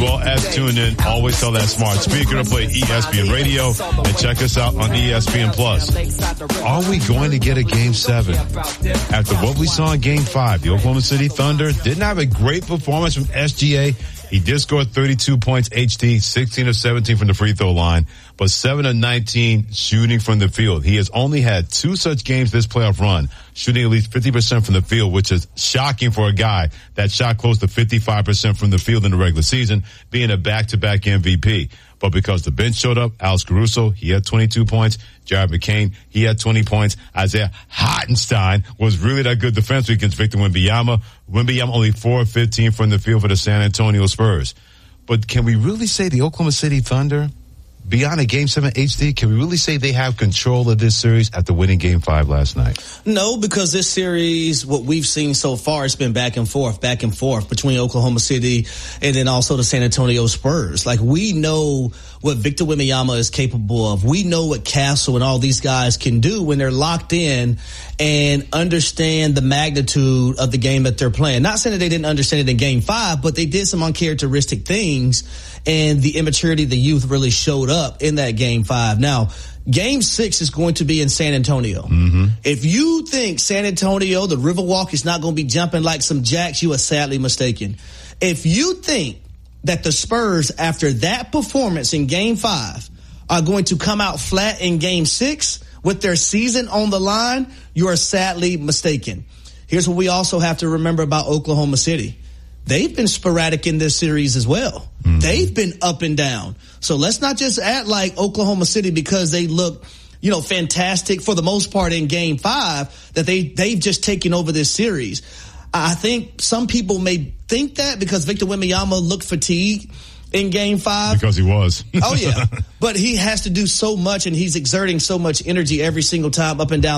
well as tune in. Always tell that smart speaker to play ESPN Radio and check us out on ESPN Plus. Are we going to get a Game 7? After what we saw in Game 5, the Oklahoma City Thunder didn't have a great performance from SGA. He did score 32 points HD, 16 of 17 from the free throw line, but 7 of 19 shooting from the field. He has only had 2 such games this playoff run, shooting at least 50% from the field, which is shocking for a guy that shot close to 55% from the field in the regular season, being a back-to-back MVP. But because the bench showed up, Alex Caruso, he had 22 points. Jared McCain, he had 20 points. Isaiah Hartenstein was really that good defensively against Victor Wembanyama. Wembanyama only 4 of 15 from the field for the San Antonio Spurs. But can we really say the Oklahoma City Thunder, beyond a Game 7 HD, can we really say they have control of this series after winning Game 5 last night? No, because this series, what we've seen so far, it's been back and forth between Oklahoma City and then also the San Antonio Spurs. Like, we know what Victor Wembanyama is capable of. We know what Castle and all these guys can do when they're locked in and understand the magnitude of the game that they're playing. Not saying that they didn't understand it in Game 5, but they did some uncharacteristic things, and the immaturity of the youth really showed up in that Game 5. Now, Game 6 is going to be in San Antonio. Mm-hmm. If you think San Antonio, the Riverwalk, is not going to be jumping like some jacks, you are sadly mistaken. If you think that the Spurs, after that performance in Game 5, are going to come out flat in Game 6 with their season on the line, you are sadly mistaken. Here's what we also have to remember about Oklahoma City. They've been sporadic in this series as well. Mm-hmm. They've been up and down. So let's not just act like Oklahoma City, because they look, fantastic for the most part in Game 5, that they've just taken over this series. I think some people may think that because Victor Wembanyama looked fatigued in Game 5. Because he was. Oh, yeah. But he has to do so much, and he's exerting so much energy every single time up and down